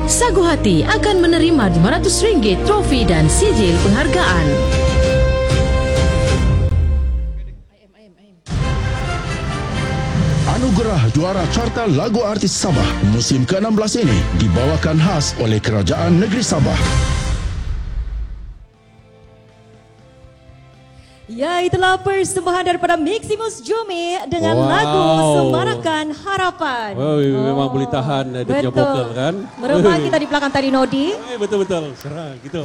Sagu Hati akan menerima RM500 trofi dan sijil penghargaan. Anugerah Juara Carta Lagu Artis Sabah musim ke-16 ini dibawakan khas oleh Kerajaan Negeri Sabah. Ya, itulah persembahan daripada Maximus Jumi dengan lagu Semarakan Harapan. Memang boleh tahan dia punya vokal kan. Meremah kita di belakang tadi Nodi. Betul-betul, serang gitu.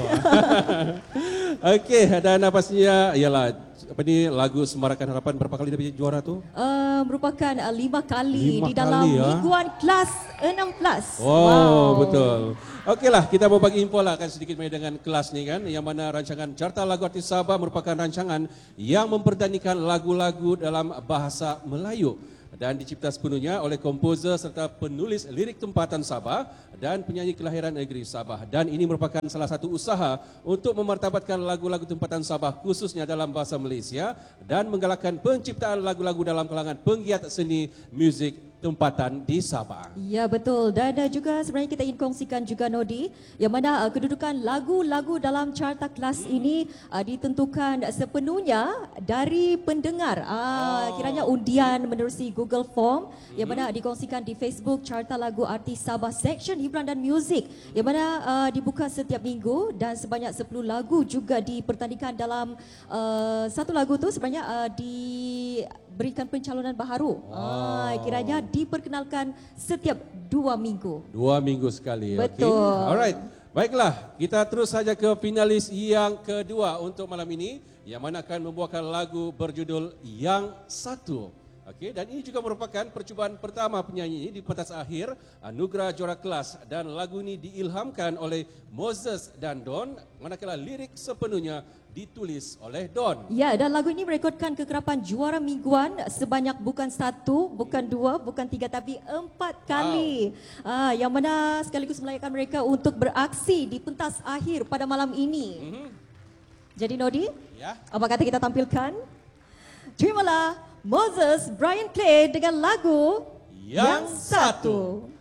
Okey, dan pastinya ialah lagu Semarakan Harapan berapa kali dia juara tu? Merupakan 5 kali 5 di dalam kali, mingguan kelas 16. Wow, betul. Okeylah, kita mau bagi info lah kan sedikit dengan kelas ni kan, yang mana rancangan Carta Lagu Artis Sabah merupakan rancangan yang memperdanikan lagu-lagu dalam bahasa Melayu dan dicipta sepenuhnya oleh komposer serta penulis lirik tempatan Sabah dan penyanyi kelahiran negeri Sabah. Dan ini merupakan salah satu usaha untuk memartabatkan lagu-lagu tempatan Sabah khususnya dalam bahasa Malaysia dan menggalakkan penciptaan lagu-lagu dalam kalangan penggiat seni muzik tempatan di Sabah. Ya, betul. Dan juga sebenarnya kita ingin kongsikan juga Nodi, yang mana kedudukan lagu-lagu dalam carta kelas ini ditentukan sepenuhnya dari pendengar. Kiranya undian menerusi Google Form yang mana dikongsikan di Facebook Carta Lagu Artis Sabah Section Hiburan dan Muzik, yang mana dibuka setiap minggu dan sebanyak 10 lagu juga dipertandingkan dalam satu lagu tu sebenarnya diberikan pencalonan baharu. Kiranya diperkenalkan setiap 2 minggu. 2 minggu sekali. Betul. Okay. Alright. Baiklah, kita terus saja ke finalis yang kedua untuk malam ini, yang mana akan membawakan lagu berjudul Yang Satu. Okey, dan ini juga merupakan percubaan pertama penyanyi di pentas akhir Anugerah Juara Kelas, dan lagu ini diilhamkan oleh Moses dan Don, manakala lirik sepenuhnya ditulis oleh Don. Ya, dan lagu ini merekodkan kekerapan juara mingguan sebanyak bukan 1, bukan 2, bukan 3 tapi 4 kali. Yang mana sekaligus melayakan mereka untuk beraksi di pentas akhir pada malam ini. Jadi Nodi, apa kata kita tampilkan? Terimalah Moses Brian Clay dengan lagu Yang Satu.